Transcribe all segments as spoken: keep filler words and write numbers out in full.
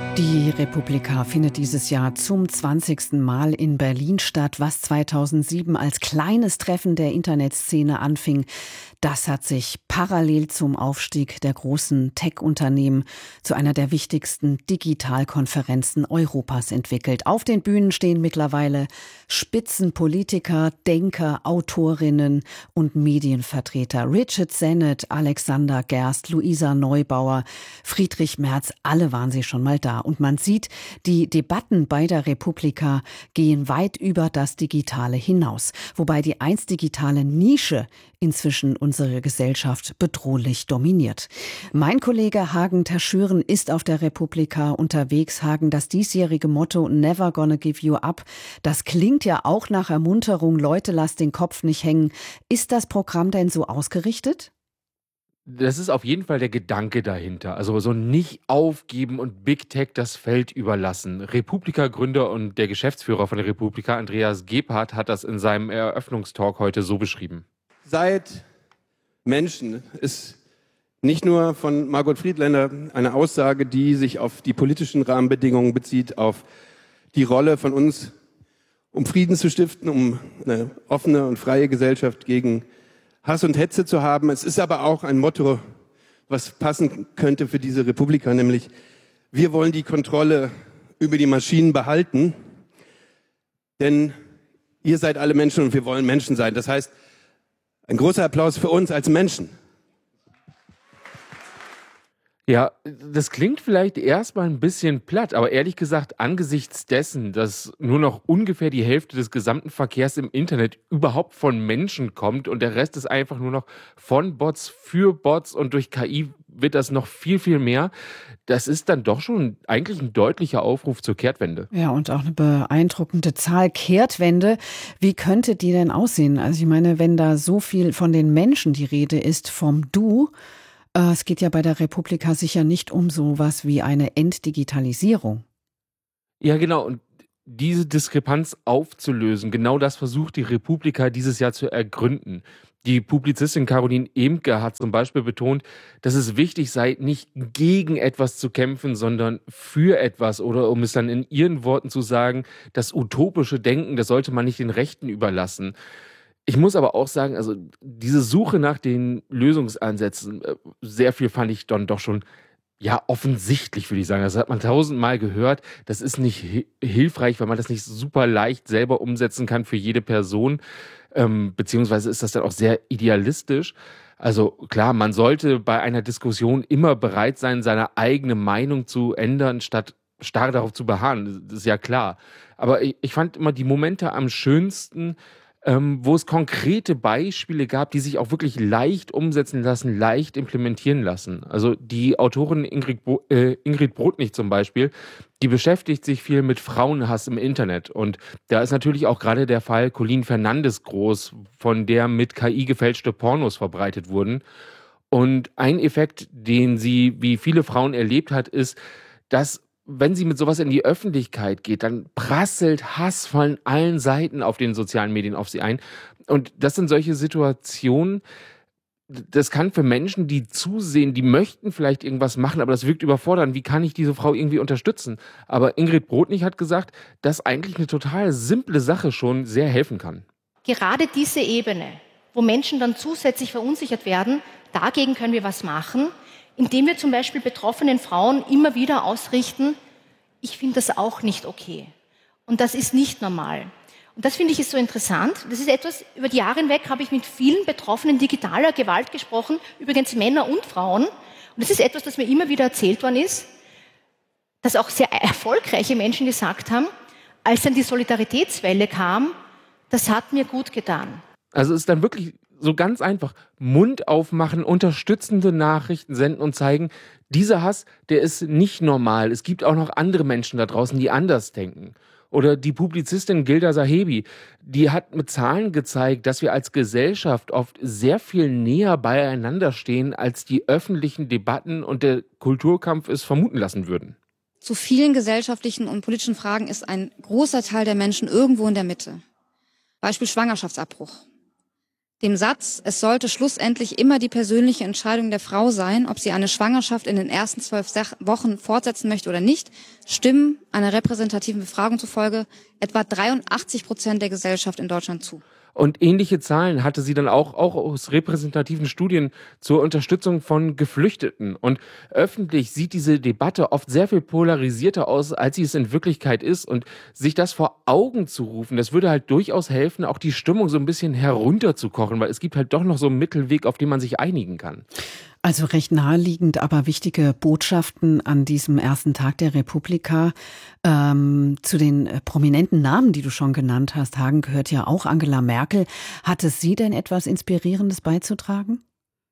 Die Republika findet dieses Jahr zum zwanzigsten Mal in Berlin statt, was zweitausendsieben als kleines Treffen der Internetszene anfing. Das hat sich parallel zum Aufstieg der großen Tech-Unternehmen zu einer der wichtigsten Digitalkonferenzen Europas entwickelt. Auf den Bühnen stehen mittlerweile Spitzenpolitiker, Denker, Autorinnen und Medienvertreter. Richard Sennett, Alexander Gerst, Luisa Neubauer, Friedrich Merz, alle waren sie schon mal da. Und man sieht, die Debatten bei der Republika gehen weit über das Digitale hinaus. Wobei die einst digitale Nische inzwischen unsere Gesellschaft bedrohlich dominiert. Mein Kollege Hagen Terschüren ist auf der Republika unterwegs. Hagen, das diesjährige Motto Never gonna give you up, das klingt ja auch nach Ermunterung. Leute, lasst den Kopf nicht hängen. Ist das Programm denn so ausgerichtet? Das ist auf jeden Fall der Gedanke dahinter. Also so nicht aufgeben und Big Tech das Feld überlassen. Republika-Gründer und der Geschäftsführer von der Republika, Andreas Gebhardt, hat das in seinem Eröffnungstalk heute so beschrieben. Seid Menschen ist nicht nur von Margot Friedländer eine Aussage, die sich auf die politischen Rahmenbedingungen bezieht, auf die Rolle von uns, um Frieden zu stiften, um eine offene und freie Gesellschaft gegen Hass und Hetze zu haben. Es ist aber auch ein Motto, was passen könnte für diese Republika, nämlich wir wollen die Kontrolle über die Maschinen behalten, denn ihr seid alle Menschen und wir wollen Menschen sein. Das heißt, ein großer Applaus für uns als Menschen. Ja, das klingt vielleicht erstmal ein bisschen platt, aber ehrlich gesagt, angesichts dessen, dass nur noch ungefähr die Hälfte des gesamten Verkehrs im Internet überhaupt von Menschen kommt und der Rest ist einfach nur noch von Bots für Bots und durch K I wird das noch viel, viel mehr. Das ist dann doch schon eigentlich ein deutlicher Aufruf zur Kehrtwende. Ja, und auch eine beeindruckende Zahl. Kehrtwende, wie könnte die denn aussehen? Also ich meine, wenn da so viel von den Menschen die Rede ist, vom Du, äh, es geht ja bei der Republika sicher nicht um sowas wie eine Entdigitalisierung. Ja, genau. Und diese Diskrepanz aufzulösen, genau das versucht die Republika dieses Jahr zu ergründen. Die Publizistin Caroline Emke hat zum Beispiel betont, dass es wichtig sei, nicht gegen etwas zu kämpfen, sondern für etwas. Oder um es dann in ihren Worten zu sagen, das utopische Denken, das sollte man nicht den Rechten überlassen. Ich muss aber auch sagen, also diese Suche nach den Lösungsansätzen, äh, sehr viel fand ich dann doch schon ja, offensichtlich, würde ich sagen. Das hat man tausendmal gehört. Das ist nicht hi- hilfreich, weil man das nicht super leicht selber umsetzen kann für jede Person. Ähm, beziehungsweise ist das dann auch sehr idealistisch. Also klar, man sollte bei einer Diskussion immer bereit sein, seine eigene Meinung zu ändern, statt starr darauf zu beharren. Das ist ja klar. Aber ich, ich fand immer die Momente am schönsten, ähm, wo es konkrete Beispiele gab, die sich auch wirklich leicht umsetzen lassen, leicht implementieren lassen. Also die Autorin Ingrid, Bo äh, Ingrid Brodnik zum Beispiel, die beschäftigt sich viel mit Frauenhass im Internet. Und da ist natürlich auch gerade der Fall Colleen Fernandes groß, von der mit K I gefälschte Pornos verbreitet wurden. Und ein Effekt, den sie wie viele Frauen erlebt hat, ist, dass wenn sie mit sowas in die Öffentlichkeit geht, dann prasselt Hass von allen Seiten auf den sozialen Medien auf sie ein. Und das sind solche Situationen, das kann für Menschen, die zusehen, die möchten vielleicht irgendwas machen, aber das wirkt überfordernd. Wie kann ich diese Frau irgendwie unterstützen? Aber Ingrid Brodnik hat gesagt, dass eigentlich eine total simple Sache schon sehr helfen kann. Gerade diese Ebene, wo Menschen dann zusätzlich verunsichert werden, dagegen können wir was machen, indem wir zum Beispiel betroffenen Frauen immer wieder ausrichten, ich finde das auch nicht okay. Und das ist nicht normal. Und das finde ich ist so interessant. Das ist etwas, über die Jahre hinweg habe ich mit vielen Betroffenen digitaler Gewalt gesprochen, übrigens Männer und Frauen. Und das ist etwas, das mir immer wieder erzählt worden ist, dass auch sehr erfolgreiche Menschen gesagt haben, als dann die Solidaritätswelle kam, das hat mir gut getan. Also es ist dann wirklich so ganz einfach. Mund aufmachen, unterstützende Nachrichten senden und zeigen, dieser Hass, der ist nicht normal. Es gibt auch noch andere Menschen da draußen, die anders denken. Oder die Publizistin Gilda Sahebi, die hat mit Zahlen gezeigt, dass wir als Gesellschaft oft sehr viel näher beieinander stehen, als die öffentlichen Debatten und der Kulturkampf es vermuten lassen würden. Zu vielen gesellschaftlichen und politischen Fragen ist ein großer Teil der Menschen irgendwo in der Mitte. Beispiel Schwangerschaftsabbruch. Dem Satz, es sollte schlussendlich immer die persönliche Entscheidung der Frau sein, ob sie eine Schwangerschaft in den ersten zwölf Wochen fortsetzen möchte oder nicht, stimmen einer repräsentativen Befragung zufolge etwa dreiundachtzig Prozent der Gesellschaft in Deutschland zu. Und ähnliche Zahlen hatte sie dann auch, auch aus repräsentativen Studien zur Unterstützung von Geflüchteten. Und öffentlich sieht diese Debatte oft sehr viel polarisierter aus, als sie es in Wirklichkeit ist. Und sich das vor Augen zu rufen, das würde halt durchaus helfen, auch die Stimmung so ein bisschen herunterzukochen, weil es gibt halt doch noch so einen Mittelweg, auf den man sich einigen kann. Also recht naheliegend, aber wichtige Botschaften an diesem ersten Tag der Republika. Ähm, zu den äh, prominenten Namen, die du schon genannt hast, Hagen, gehört ja auch Angela Merkel. Hatte sie denn etwas Inspirierendes beizutragen?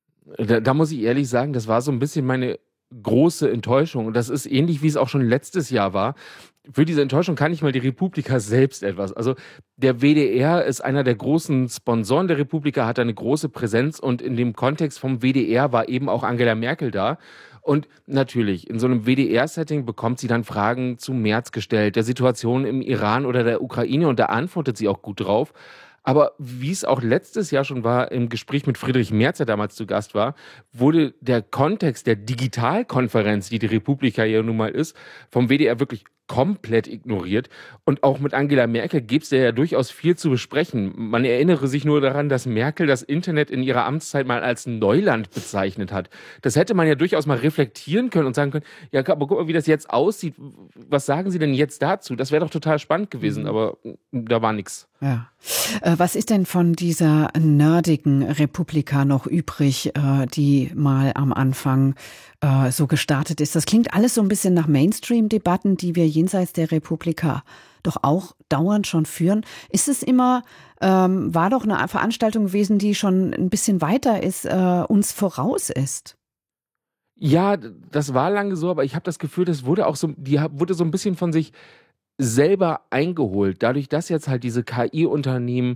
Da, da muss ich ehrlich sagen, das war so ein bisschen meine große Enttäuschung. Und das ist ähnlich, wie es auch schon letztes Jahr war. Für diese Enttäuschung kann nicht mal die Republika selbst etwas. Also der W D R ist einer der großen Sponsoren der Republika, hat eine große Präsenz und in dem Kontext vom W D R war eben auch Angela Merkel da. Und natürlich, in so einem W D R-Setting bekommt sie dann Fragen zu Merz gestellt, der Situation im Iran oder der Ukraine, und da antwortet sie auch gut drauf. Aber wie es auch letztes Jahr schon war, im Gespräch mit Friedrich Merz, der damals zu Gast war, wurde der Kontext der Digitalkonferenz, die die Republika ja nun mal ist, vom W D R wirklich komplett ignoriert. Und auch mit Angela Merkel gibt es ja durchaus viel zu besprechen. Man erinnere sich nur daran, dass Merkel das Internet in ihrer Amtszeit mal als Neuland bezeichnet hat. Das hätte man ja durchaus mal reflektieren können und sagen können, ja, aber guck mal, wie das jetzt aussieht. Was sagen Sie denn jetzt dazu? Das wäre doch total spannend gewesen, mhm. aber da war nichts. Ja. Was ist denn von dieser nerdigen Republika noch übrig, die mal am Anfang so gestartet ist? Das klingt alles so ein bisschen nach Mainstream-Debatten, die wir jenseits der Republika doch auch dauernd schon führen. Ist es immer, ähm, war doch eine Veranstaltung gewesen, die schon ein bisschen weiter ist, äh, uns voraus ist? Ja, das war lange so, aber ich habe das Gefühl, das wurde auch so, die wurde so ein bisschen von sich selber eingeholt. Dadurch, dass jetzt halt diese K I-Unternehmen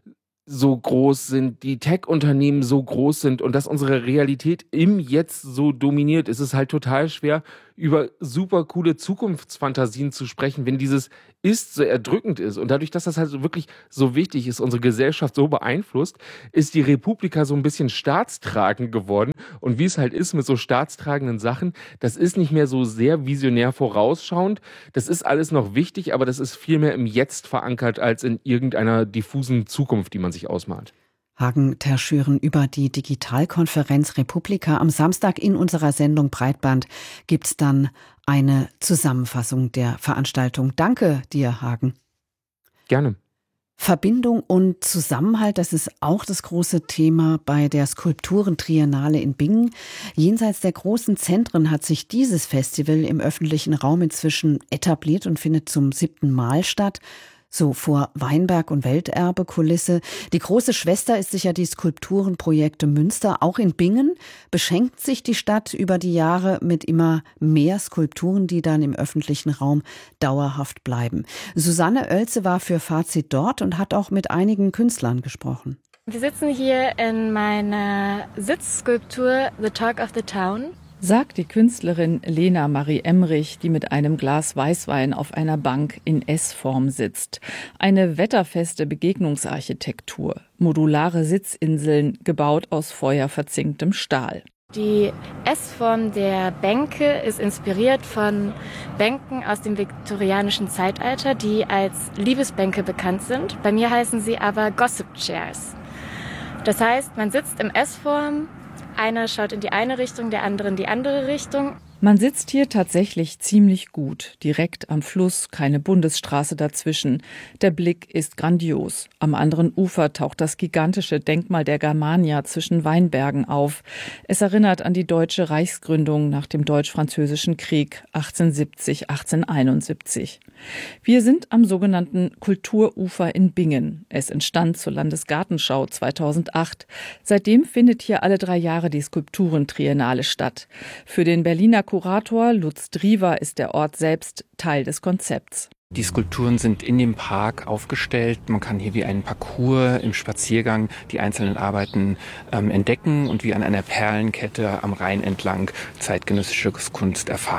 so groß sind, die Tech-Unternehmen so groß sind und dass unsere Realität im Jetzt so dominiert, ist es halt total schwer, über super coole Zukunftsfantasien zu sprechen, wenn dieses Ist so erdrückend ist. Und dadurch, dass das halt so wirklich so wichtig ist, unsere Gesellschaft so beeinflusst, ist die Republika so ein bisschen staatstragend geworden. Und wie es halt ist mit so staatstragenden Sachen, das ist nicht mehr so sehr visionär vorausschauend. Das ist alles noch wichtig, aber das ist viel mehr im Jetzt verankert als in irgendeiner diffusen Zukunft, die man sich ausmalt. Hagen Terschüren über die Digitalkonferenz Republika. Am Samstag in unserer Sendung Breitband gibt's dann eine Zusammenfassung der Veranstaltung. Danke dir, Hagen. Gerne. Verbindung und Zusammenhalt, das ist auch das große Thema bei der Skulpturentriennale in Bingen. Jenseits der großen Zentren hat sich dieses Festival im öffentlichen Raum inzwischen etabliert und findet zum siebten Mal statt. So vor Weinberg- und Welterbe-Kulisse. Die große Schwester ist sicher die Skulpturenprojekte Münster. Auch in Bingen beschenkt sich die Stadt über die Jahre mit immer mehr Skulpturen, die dann im öffentlichen Raum dauerhaft bleiben. Susanne Oelze war für Fazit dort und hat auch mit einigen Künstlern gesprochen. Wir sitzen hier in meiner Sitzskulptur The Talk of the Town. Sagt die Künstlerin Lena Marie Emrich, die mit einem Glas Weißwein auf einer Bank in S-Form sitzt. Eine wetterfeste Begegnungsarchitektur, modulare Sitzinseln, gebaut aus feuerverzinktem Stahl. Die S-Form der Bänke ist inspiriert von Bänken aus dem viktorianischen Zeitalter, die als Liebesbänke bekannt sind. Bei mir heißen sie aber Gossip Chairs. Das heißt, man sitzt im S-Form, einer schaut in die eine Richtung, der andere in die andere Richtung. Man sitzt hier tatsächlich ziemlich gut, direkt am Fluss, keine Bundesstraße dazwischen. Der Blick ist grandios. Am anderen Ufer taucht das gigantische Denkmal der Germania zwischen Weinbergen auf. Es erinnert an die deutsche Reichsgründung nach dem Deutsch-Französischen Krieg achtzehnhundertsiebzig, achtzehnhunderteinundsiebzig. Wir sind am sogenannten Kulturufer in Bingen. Es entstand zur Landesgartenschau zweitausendacht. Seitdem findet hier alle drei Jahre die Skulpturentriennale statt. Für den Berliner Kurator Lutz Driever ist der Ort selbst Teil des Konzepts. Die Skulpturen sind in dem Park aufgestellt. Man kann hier wie einen Parcours im Spaziergang die einzelnen Arbeiten ähm, entdecken und wie an einer Perlenkette am Rhein entlang zeitgenössische Kunst erfahren.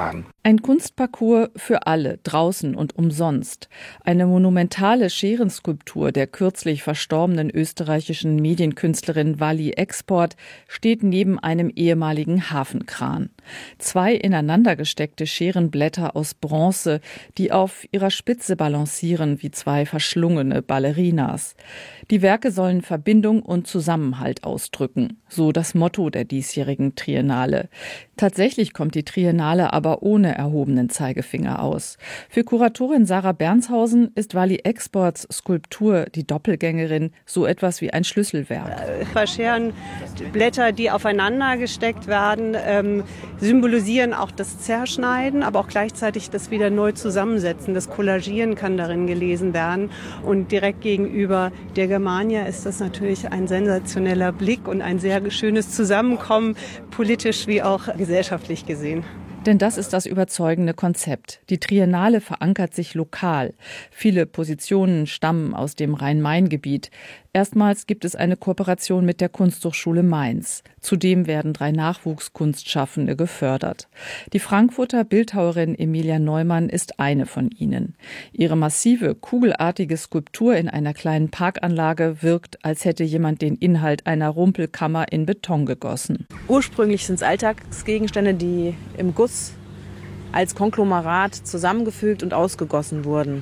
Ein Kunstparcours für alle, draußen und umsonst. Eine monumentale Scherenskulptur der kürzlich verstorbenen österreichischen Medienkünstlerin Wally Export steht neben einem ehemaligen Hafenkran. Zwei ineinander gesteckte Scherenblätter aus Bronze, die auf ihrer Spitze balancieren wie zwei verschlungene Ballerinas. Die Werke sollen Verbindung und Zusammenhalt ausdrücken, so das Motto der diesjährigen Triennale. Tatsächlich kommt die Triennale aber ohne erhobenen Zeigefinger aus. Für Kuratorin Sarah Bernshausen ist Wally Exports Skulptur, die Doppelgängerin, so etwas wie ein Schlüsselwerk. Bei Scherenblätter, die aufeinander gesteckt werden, ähm, symbolisieren auch das Zerschneiden, aber auch gleichzeitig das wieder neu zusammensetzen. Das Kollagieren kann darin gelesen werden. Und direkt gegenüber der Germania ist das natürlich ein sensationeller Blick und ein sehr schönes Zusammenkommen, politisch wie auch gesellschaftlich gesehen. Denn das ist das überzeugende Konzept. Die Triennale verankert sich lokal. Viele Positionen stammen aus dem Rhein-Main-Gebiet. Erstmals gibt es eine Kooperation mit der Kunsthochschule Mainz. Zudem werden drei Nachwuchskunstschaffende gefördert. Die Frankfurter Bildhauerin Emilia Neumann ist eine von ihnen. Ihre massive, kugelartige Skulptur in einer kleinen Parkanlage wirkt, als hätte jemand den Inhalt einer Rumpelkammer in Beton gegossen. Ursprünglich sind es Alltagsgegenstände, die im Guss als Konglomerat zusammengefügt und ausgegossen wurden.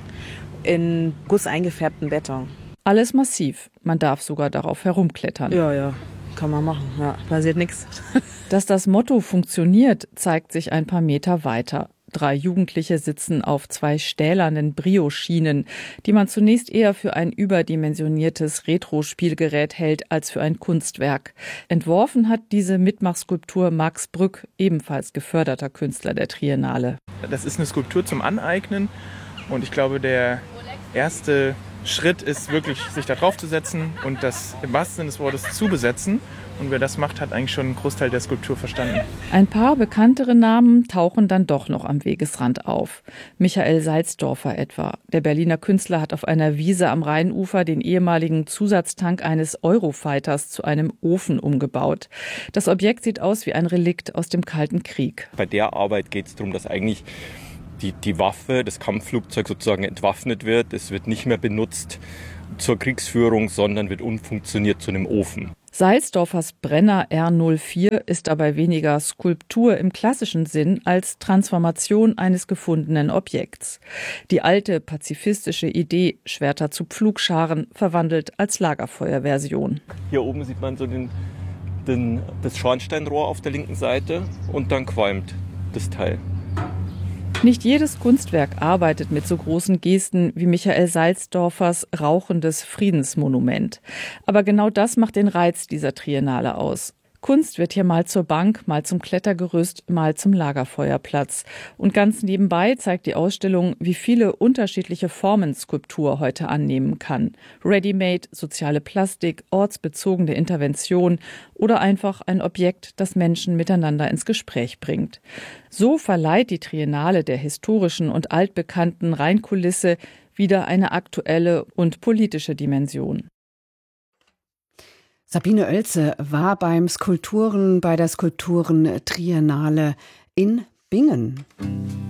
In Guss eingefärbten Beton. Alles massiv. Man darf sogar darauf herumklettern. Ja, ja, kann man machen. Ja, passiert nichts. Dass das Motto funktioniert, zeigt sich ein paar Meter weiter. Drei Jugendliche sitzen auf zwei stählernen Brio-Schienen, die man zunächst eher für ein überdimensioniertes Retro-Spielgerät hält als für ein Kunstwerk. Entworfen hat diese Mitmachskulptur Max Brück, ebenfalls geförderter Künstler der Triennale. Das ist eine Skulptur zum Aneignen und ich glaube, der erste Schritt ist wirklich, sich da drauf zu setzen und das im wahrsten Sinne des Wortes zu besetzen. Und wer das macht, hat eigentlich schon einen Großteil der Skulptur verstanden. Ein paar bekanntere Namen tauchen dann doch noch am Wegesrand auf. Michael Salzdorfer etwa. Der Berliner Künstler hat auf einer Wiese am Rheinufer den ehemaligen Zusatztank eines Eurofighters zu einem Ofen umgebaut. Das Objekt sieht aus wie ein Relikt aus dem Kalten Krieg. Bei der Arbeit geht es darum, dass eigentlich die, die Waffe, das Kampfflugzeug sozusagen entwaffnet wird. Es wird nicht mehr benutzt zur Kriegsführung, sondern wird umfunktioniert zu einem Ofen. Salzdorfers Brenner R null vier ist dabei weniger Skulptur im klassischen Sinn als Transformation eines gefundenen Objekts. Die alte pazifistische Idee, Schwerter zu Pflugscharen, verwandelt als Lagerfeuerversion. Hier oben sieht man so den, den, das Schornsteinrohr auf der linken Seite und dann qualmt das Teil. Nicht jedes Kunstwerk arbeitet mit so großen Gesten wie Michael Salzdorfers rauchendes Friedensmonument. Aber genau das macht den Reiz dieser Triennale aus. Kunst wird hier mal zur Bank, mal zum Klettergerüst, mal zum Lagerfeuerplatz. Und ganz nebenbei zeigt die Ausstellung, wie viele unterschiedliche Formen Skulptur heute annehmen kann. Ready-made, soziale Plastik, ortsbezogene Intervention oder einfach ein Objekt, das Menschen miteinander ins Gespräch bringt. So verleiht die Triennale der historischen und altbekannten Rheinkulisse wieder eine aktuelle und politische Dimension. Sabine Oelze war beim Skulpturen, bei der Skulpturen-Triennale in Bingen.